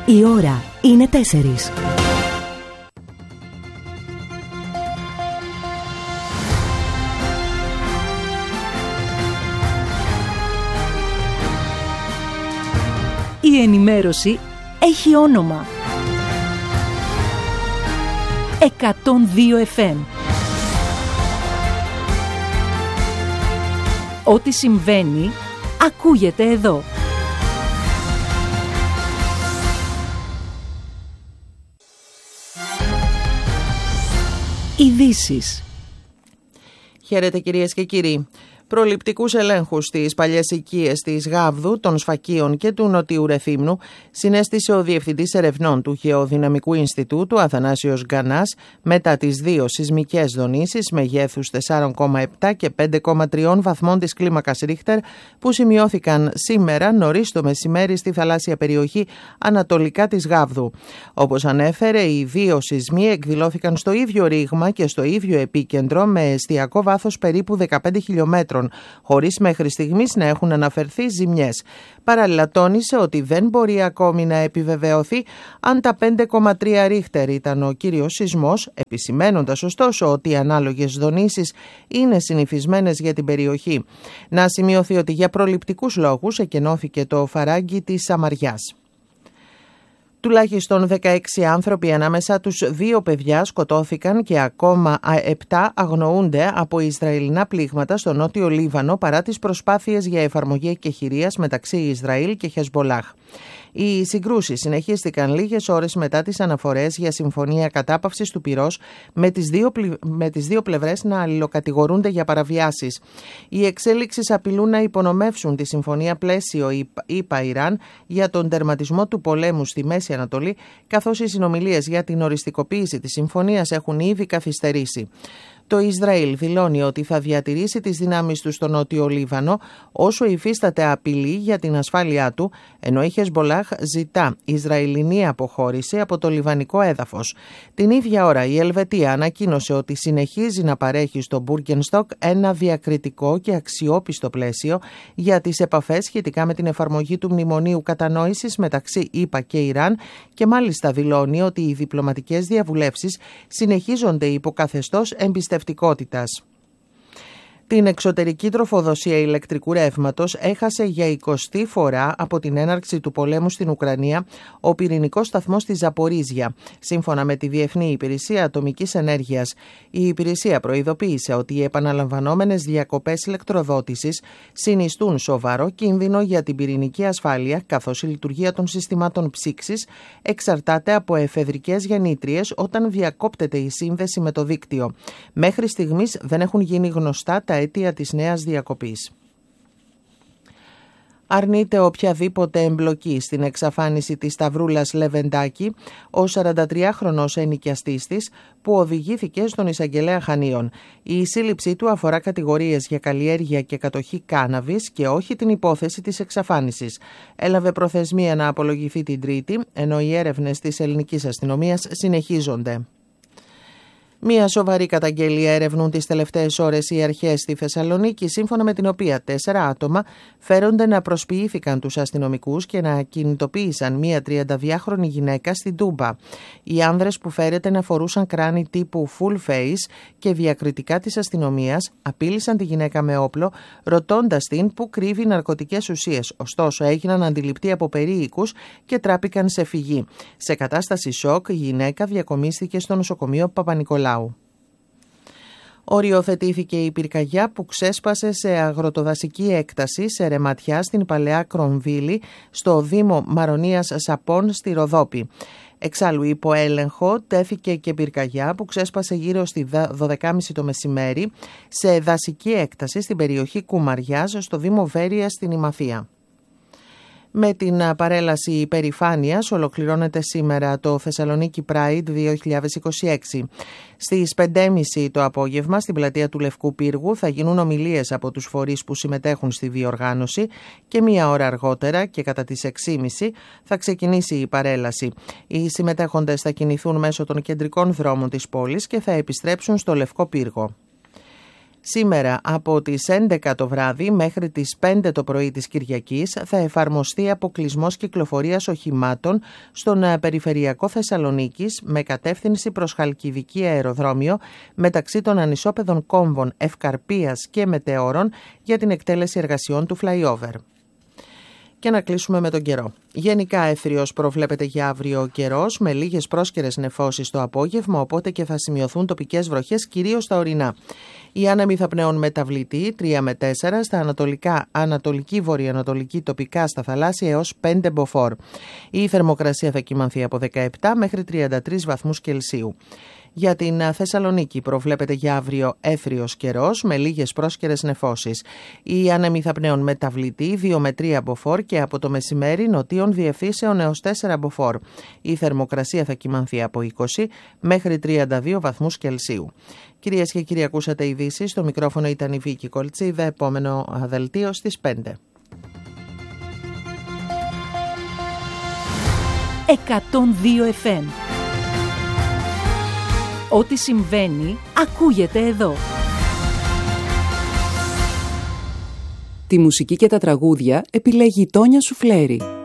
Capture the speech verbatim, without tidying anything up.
Η ώρα είναι τέσσερις. Η ενημέρωση έχει όνομα. εκατόν δύο εφ εμ. Ό,τι συμβαίνει, ακούγεται εδώ. Ειδήσεις. Χαίρετε κυρίες και κύριοι. Προληπτικούς ελέγχους στις παλιές οικίες της Γάβδου, των Σφακίων και του Νοτιού Ρεθύμνου συνέστησε ο Διευθυντής Ερευνών του Γεωδυναμικού Ινστιτούτου, Αθανάσιος Γκανάς, μετά τις δύο σεισμικές δονήσεις μεγέθους τέσσερα κόμμα επτά και πέντε κόμμα τρία βαθμών της κλίμακας Ρίχτερ που σημειώθηκαν σήμερα νωρίς το μεσημέρι στη θαλάσσια περιοχή ανατολικά της Γάβδου. Όπως ανέφερε, οι δύο σεισμοί εκδηλώθηκαν στο ίδιο ρήγμα και στο ίδιο επίκεντρο με εστιακό βάθος περίπου δεκαπέντε χιλιομέτρων, χωρίς μέχρι στιγμής να έχουν αναφερθεί ζημιές. Παράλληλα τόνισε ότι δεν μπορεί ακόμη να επιβεβαιωθεί αν τα πέντε κόμμα τρία Ρίχτερ ήταν ο κύριος σεισμός, επισημένοντας ωστόσο ότι οι ανάλογες δονήσεις είναι συνηθισμένες για την περιοχή. Να σημειωθεί ότι για προληπτικούς λόγους εκενώθηκε το φαράγγι της Σαμαριάς. Τουλάχιστον δεκαέξι άνθρωποι, ανάμεσα τους δύο παιδιά, σκοτώθηκαν και ακόμα επτά αγνοούνται από Ισραηλινά πλήγματα στο νότιο Λίβανο παρά τις προσπάθειες για εφαρμογή εκεχηρίας μεταξύ Ισραήλ και Χεσμπολάχ. Οι συγκρούσεις συνεχίστηκαν λίγες ώρες μετά τις αναφορές για συμφωνία κατάπαυσης του πυρός, με τις δύο, με τις δύο πλευρές να αλληλοκατηγορούνται για παραβιάσεις. Οι εξέλιξεις απειλούν να υπονομεύσουν τη συμφωνία πλαίσιο ΗΠΑ-Ιράν για τον τερματισμό του πολέμου στη Μέση Ανατολή, καθώς οι συνομιλίες για την οριστικοποίηση της συμφωνίας έχουν ήδη καθυστερήσει. Το Ισραήλ δηλώνει ότι θα διατηρήσει τις δυνάμεις του στο νότιο Λίβανο όσο υφίσταται απειλή για την ασφάλειά του, ενώ η Χεσμπολάχ ζητά Ισραηλινή αποχώρηση από το λιβανικό έδαφος. Την ίδια ώρα η Ελβετία ανακοίνωσε ότι συνεχίζει να παρέχει στο Μπουργκενστοκ ένα διακριτικό και αξιόπιστο πλαίσιο για τις επαφές σχετικά με την εφαρμογή του Μνημονίου Κατανόησης μεταξύ ΗΠΑ και Ιράν και μάλιστα δηλώνει ότι οι διπλωματικές διαβουλεύσεις συνεχίζονται υπό καθεστώς εμπιστευτικότητας. Την εξωτερική τροφοδοσία ηλεκτρικού ρεύματος έχασε για εικοστή φορά από την έναρξη του πολέμου στην Ουκρανία ο πυρηνικός σταθμός της Ζαπορίζια. Σύμφωνα με τη Διεθνή Υπηρεσία Ατομικής Ενέργειας, η υπηρεσία προειδοποίησε ότι οι επαναλαμβανόμενες διακοπές ηλεκτροδότησης συνιστούν σοβαρό κίνδυνο για την πυρηνική ασφάλεια, καθώς η λειτουργία των συστημάτων ψήξης εξαρτάται από εφεδρικές γεννήτριες όταν διακόπτεται η σύνδεση με το δίκτυο. Μέχρι στιγμής δεν έχουν γίνει γνωστά τα αίτια της νέας διακοπής. Αρνείται οποιαδήποτε εμπλοκή στην εξαφάνιση της Σταυρούλας Λεβεντάκη ο σαραντατριάχρονος ενοικιαστής της που οδηγήθηκε στον εισαγγελέα Χανίων. Η σύλληψή του αφορά κατηγορίες για καλλιέργεια και κατοχή κάναβης και όχι την υπόθεση της εξαφάνισης. Έλαβε προθεσμία να απολογηθεί την Τρίτη, ενώ οι έρευνες της ελληνικής αστυνομίας συνεχίζονται. Μία σοβαρή καταγγελία ερευνούν τις τελευταίες ώρες οι αρχές στη Θεσσαλονίκη, σύμφωνα με την οποία τέσσερα άτομα φέρονται να προσποιήθηκαν τους αστυνομικούς και να κινητοποίησαν μία τριανταδυάχρονη γυναίκα στην Τούμπα. Οι άνδρες που φέρεται να φορούσαν κράνη τύπου full face και διακριτικά της αστυνομίας απείλησαν τη γυναίκα με όπλο, ρωτώντας την που κρύβει ναρκωτικές ουσίες. Ωστόσο, έγιναν αντιληπτοί από περίοικους και τράπηκαν σε φυγή. Σε κατάσταση σοκ, η γυναίκα διακομίστηκε στο νοσοκομείο Παπα-Νικολάου. Οριοθετήθηκε η πυρκαγιά που ξέσπασε σε αγροτοδασική έκταση σε ρεματιά στην Παλαιά Κρομβίλη, στο Δήμο Μαρονίας Σαπών στη Ροδόπη. Εξάλλου υπό έλεγχο τέθηκε και πυρκαγιά που ξέσπασε γύρω στη δώδεκα και μισή το μεσημέρι σε δασική έκταση στην περιοχή Κουμαριάς στο Δήμο Βέρειας στην Ημαθία. Με την παρέλαση υπερηφάνειας ολοκληρώνεται σήμερα το Θεσσαλονίκη Pride δύο χιλιάδες είκοσι έξι. Στις πέντε και μισή το απόγευμα στην πλατεία του Λευκού Πύργου θα γίνουν ομιλίες από τους φορείς που συμμετέχουν στη διοργάνωση και μία ώρα αργότερα και κατά τις έξι και μισή θα ξεκινήσει η παρέλαση. Οι συμμετέχοντες θα κινηθούν μέσω των κεντρικών δρόμων της πόλης και θα επιστρέψουν στο Λευκό Πύργο. Σήμερα από τις έντεκα το βράδυ μέχρι τις πέντε το πρωί της Κυριακής θα εφαρμοστεί αποκλεισμός κυκλοφορίας οχημάτων στον περιφερειακό Θεσσαλονίκης με κατεύθυνση προς Χαλκιδική αεροδρόμιο μεταξύ των ανισόπεδων κόμβων Ευκαρπίας και Μετεώρων για την εκτέλεση εργασιών του flyover. Και να κλείσουμε με τον καιρό. Γενικά εύθριος προβλέπεται για αύριο ο καιρός με λίγες πρόσκαιρες νεφώσεις το απόγευμα, οπότε και θα σημειωθούν τοπικές βροχές κυρίως στα ορεινά. Οι άνεμοι θα πνέουν μεταβλητή τρία με τέσσερα, στα ανατολικά, ανατολική, βορειοανατολική τοπικά στα θαλάσσια έως πέντε μποφόρ. Η θερμοκρασία θα κυμανθεί από δεκαεπτά μέχρι τριάντα τρεις βαθμούς Κελσίου. Για την Θεσσαλονίκη προβλέπεται για αύριο εύθριος καιρός με λίγες πρόσκαιρες νεφώσεις. Οι άνεμοι θα πνέουν μεταβλητή δύο με τρία μποφόρ και από το μεσημέρι νοτίων διευθύνσεων έως τέσσερα μποφόρ. Η θερμοκρασία θα κυμανθεί από είκοσι μέχρι τριάντα δύο βαθμούς Κελσίου. Κυρίες και κύριοι, ακούσατε ειδήσεις. Στο μικρόφωνο ήταν η Βίκη Κολτσίδα. Επόμενο δελτίο στις πέντε. εκατόν δύο εφ εμ. Ό,τι συμβαίνει, ακούγεται εδώ. Τη μουσική και τα τραγούδια επιλέγει η Τόνια Σουφλέρη.